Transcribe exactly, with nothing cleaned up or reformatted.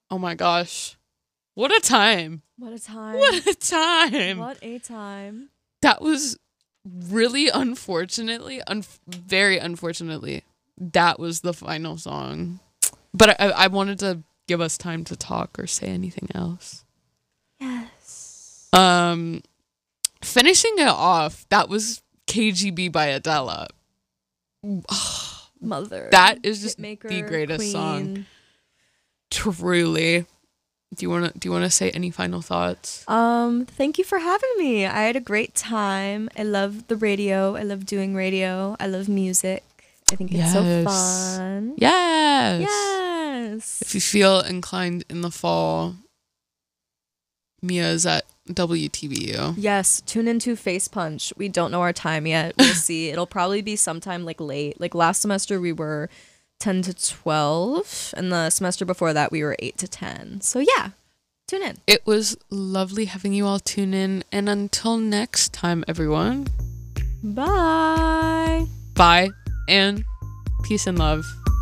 Oh my gosh. What a time. What a time. What a time. What a time. That was really unfortunately, un- very unfortunately, that was the final song. But I, I wanted to give us time to talk or say anything else. Yes. Um, finishing it off, that was K G B by Adele. Mother. That is just Hitmaker, the greatest queen. song. Truly. Do you want to do you want to say any final thoughts? Um, thank you for having me. I had a great time. I love the radio. I love doing radio. I love music. I think it's so Yes. fun. Yes. Yes. If you feel inclined in the fall, Mia is at W T B U. Yes, tune into Face Punch. We don't know our time yet. We'll see. It'll probably be sometime like late. Like last semester we were ten to twelve, and the semester before that we were eight to ten. So yeah, tune in. It was lovely having you all tune in, and until next time, everyone, Bye. bye and peace and love.